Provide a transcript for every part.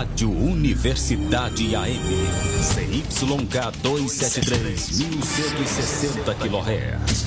Rádio Universidade AM. CYK 273, 1160 kHz.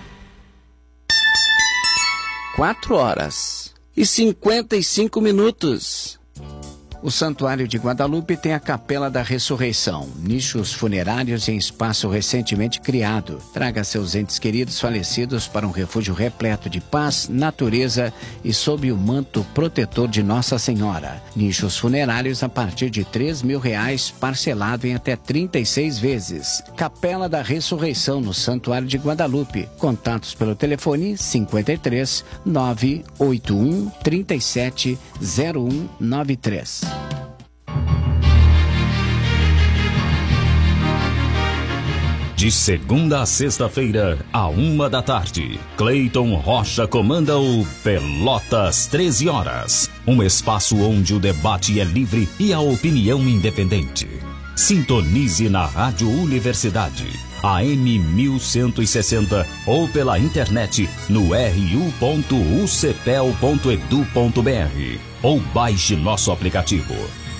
4h55. O Santuário de Guadalupe tem a Capela da Ressurreição, nichos funerários em espaço recentemente criado. Traga seus entes queridos falecidos para um refúgio repleto de paz, natureza e sob o manto protetor de Nossa Senhora. Nichos funerários a partir de R$3.000, parcelado em até 36 vezes. Capela da Ressurreição no Santuário de Guadalupe. Contatos pelo telefone 53 981 37 0193. De segunda a sexta-feira, à 13h, Cleiton Rocha comanda o Pelotas 13 horas. Um espaço onde o debate é livre e a opinião independente. Sintonize na Rádio Universidade, AM 1160 ou pela internet no ru.ucpel.edu.br ou baixe nosso aplicativo.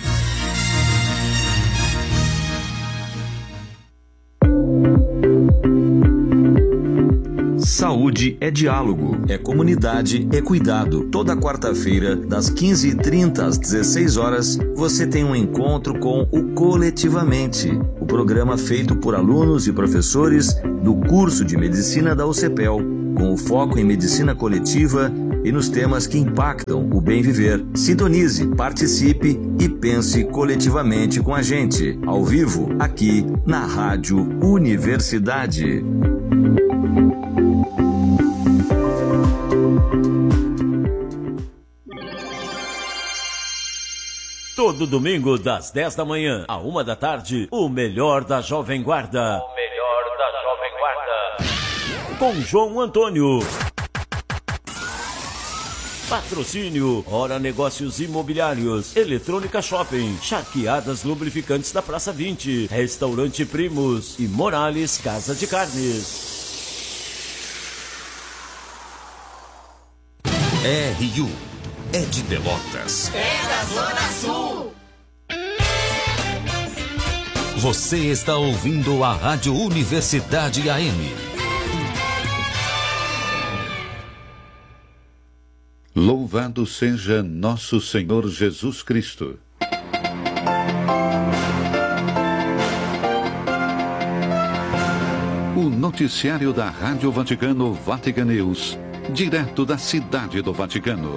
Saúde é diálogo, é comunidade, é cuidado. Toda quarta-feira, das 15h30 às 16h, você tem um encontro com o Coletivamente, o programa feito por alunos e professores do curso de Medicina da UCPEL, com o foco em medicina coletiva e nos temas que impactam o bem viver. Sintonize, participe e pense coletivamente com a gente, ao vivo, aqui na Rádio Universidade. Todo domingo, das 10 da manhã à 1 da tarde, o melhor da Jovem Guarda. O melhor da Jovem Guarda. Com João Antônio. Patrocínio, Hora Negócios Imobiliários, Eletrônica Shopping, Charqueadas Lubrificantes da Praça 20, Restaurante Primos e Morales Casa de Carnes. RU é de Pelotas. É da Zona Sul. Você está ouvindo a Rádio Universidade AM. Louvado seja nosso Senhor Jesus Cristo. O noticiário da Rádio Vaticano Vatican News, direto da cidade do Vaticano.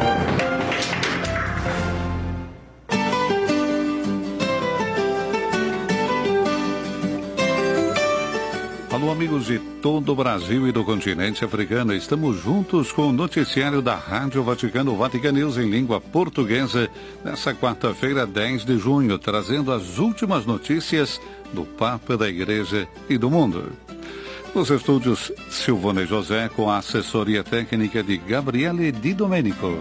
Alô, amigos de todo o Brasil e do continente africano. Estamos juntos com o noticiário da Rádio Vaticano Vatican News em língua portuguesa, nessa quarta-feira, 10 de junho, trazendo as últimas notícias do Papa, da Igreja e do mundo. Nos estúdios, Silvone José, com a assessoria técnica de Gabriele Di Domenico.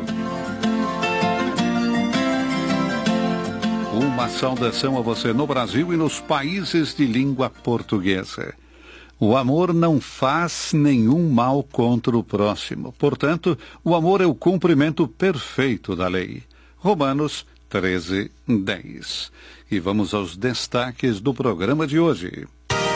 Uma saudação a você no Brasil e nos países de língua portuguesa. O amor não faz nenhum mal contra o próximo. Portanto, o amor é o cumprimento perfeito da lei. Romanos 13:10. E vamos aos destaques do programa de hoje.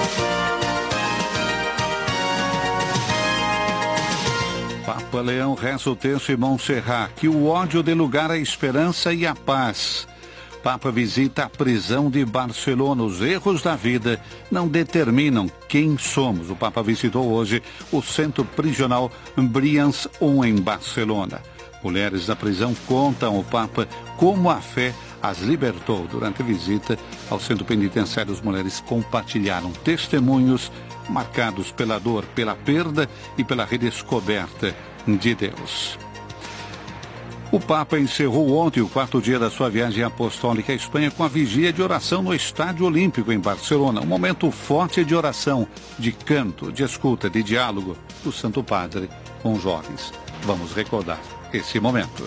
Papa Leão reza o texto em Montserrat, que o ódio dê lugar à esperança e à paz. Papa visita a prisão de Barcelona. Os erros da vida não determinam quem somos. O Papa visitou hoje o centro prisional Brians 1 em Barcelona. Mulheres da prisão contam ao Papa como a fé as libertou. Durante a visita ao centro penitenciário, as mulheres compartilharam testemunhos marcados pela dor, pela perda e pela redescoberta de Deus. O Papa encerrou ontem o 4º dia da sua viagem apostólica à Espanha com a vigília de oração no Estádio Olímpico em Barcelona. Um momento forte de oração, de canto, de escuta, de diálogo do Santo Padre com os jovens. Vamos recordar esse momento.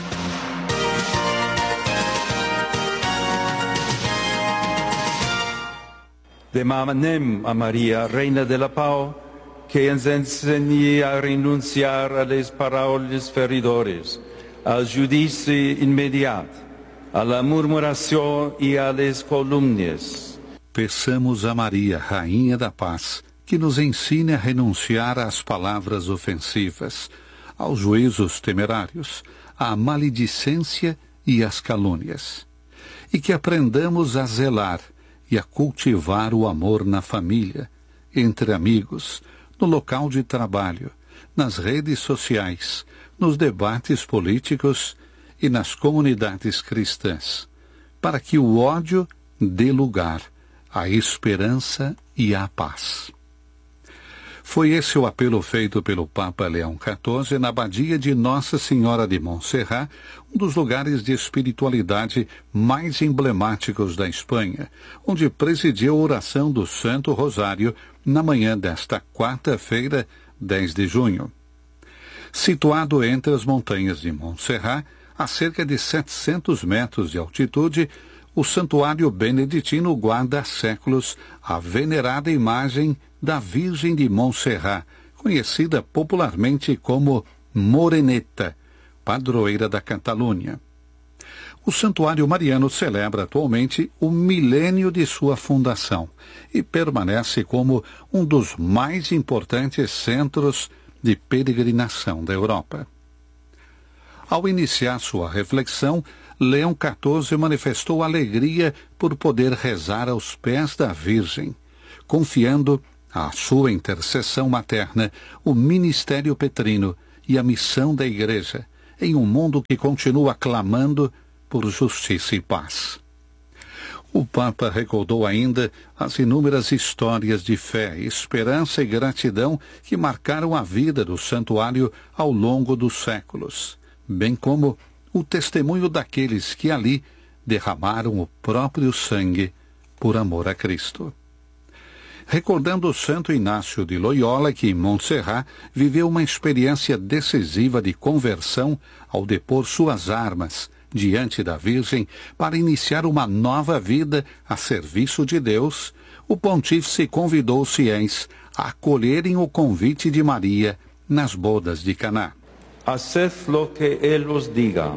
Demanem a Maria, Reina della Pau, que nos enseñe a renunciar a las palabras feridores, al judicio inmediato, a la murmuración y a las calumnias. Peçamos a Maria, Rainha da Paz, que nos ensine a renunciar às palavras ofensivas, aos juízos temerários, à maledicência e às calúnias. E que aprendamos a zelar e a cultivar o amor na família, entre amigos, no local de trabalho, nas redes sociais, nos debates políticos e nas comunidades cristãs, para que o ódio dê lugar à esperança e à paz. Foi esse o apelo feito pelo Papa Leão XIV na abadia de Nossa Senhora de Montserrat, um dos lugares de espiritualidade mais emblemáticos da Espanha, onde presidiu a oração do Santo Rosário na manhã desta quarta-feira, 10 de junho. Situado entre as montanhas de Montserrat, a cerca de 700 metros de altitude, o santuário beneditino guarda há séculos a venerada imagem da Virgem de Montserrat, conhecida popularmente como Moreneta, padroeira da Catalunha. O Santuário Mariano celebra atualmente o milênio de sua fundação e permanece como um dos mais importantes centros de peregrinação da Europa. Ao iniciar sua reflexão, Leão XIV manifestou alegria por poder rezar aos pés da Virgem, confiando à sua intercessão materna o ministério petrino e a missão da Igreja em um mundo que continua clamando por justiça e paz. O Papa recordou ainda as inúmeras histórias de fé, esperança e gratidão que marcaram a vida do santuário ao longo dos séculos, bem como o testemunho daqueles que ali derramaram o próprio sangue por amor a Cristo. Recordando o Santo Inácio de Loyola, que em Montserrat viveu uma experiência decisiva de conversão ao depor suas armas diante da Virgem para iniciar uma nova vida a serviço de Deus, o pontífice convidou os fiéis a acolherem o convite de Maria nas bodas de Caná. Haced lo que Él os diga.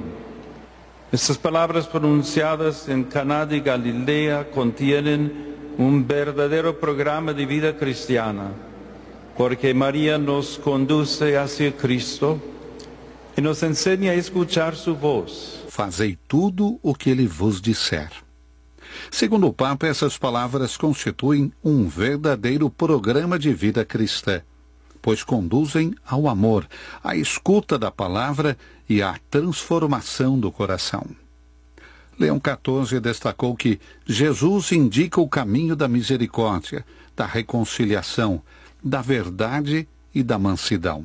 Estas palabras pronunciadas en Caná de Galilea contienen un verdadero programa de vida cristiana, porque María nos conduce hacia Cristo e nos enseña a escuchar su voz. Fazei tudo o que ele vos disser. Segundo o Papa, essas palavras constituem um verdadeiro programa de vida cristã, pois conduzem ao amor, à escuta da palavra e à transformação do coração. Leão XIV destacou que Jesus indica o caminho da misericórdia, da reconciliação, da verdade e da mansidão.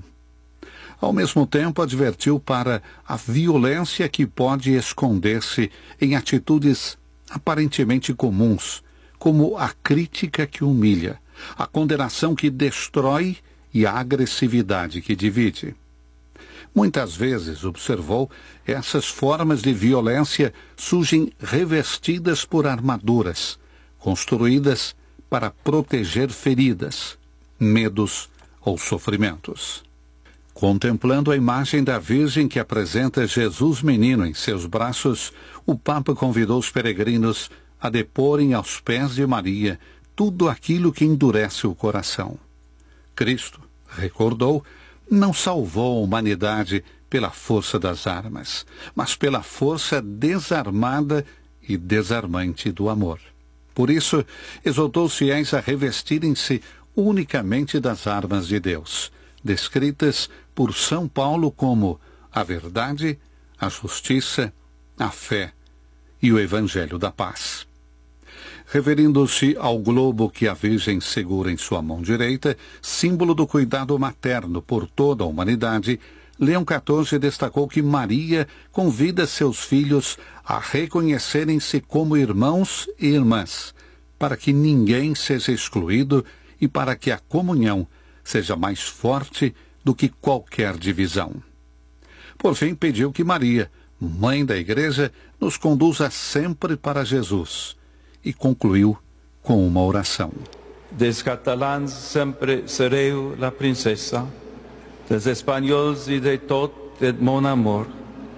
Ao mesmo tempo, advertiu para a violência que pode esconder-se em atitudes aparentemente comuns, como a crítica que humilha, a condenação que destrói e a agressividade que divide. Muitas vezes, observou, essas formas de violência surgem revestidas por armaduras, construídas para proteger feridas, medos ou sofrimentos. Contemplando a imagem da Virgem que apresenta Jesus menino em seus braços, o Papa convidou os peregrinos a deporem aos pés de Maria tudo aquilo que endurece o coração. Cristo, recordou, não salvou a humanidade pela força das armas, mas pela força desarmada e desarmante do amor. Por isso, exortou os fiéis a revestirem-se unicamente das armas de Deus, descritas por São Paulo como a verdade, a justiça, a fé e o Evangelho da paz. Referindo-se ao globo que a Virgem segura em sua mão direita, símbolo do cuidado materno por toda a humanidade, Leão XIV destacou que Maria convida seus filhos a reconhecerem-se como irmãos e irmãs, para que ninguém seja excluído e para que a comunhão seja mais forte do que qualquer divisão. Por fim, pediu que Maria, Mãe da Igreja, nos conduza sempre para Jesus, e concluiu com uma oração. Des catalans sempre sereu la princesa, des espanhóis e de tot mon amor.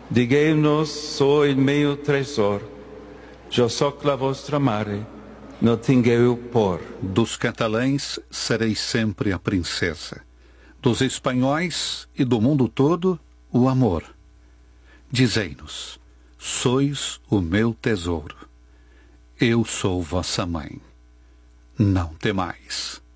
Diguei-nos só il mio tresor, jo soc la vostra mare, não tingueu por. Dos catalães sereis sempre a princesa. Dos espanhóis e do mundo todo, o amor. Dizei-nos, sois o meu tesouro. Eu sou vossa mãe. Não temais.